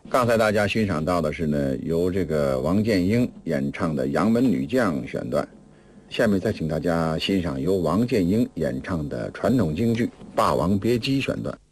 刚才大家欣赏到的是呢，由这个王建英演唱的《杨门女将》选段。下面再请大家欣赏由王建英演唱的传统京剧《霸王别姬》选段。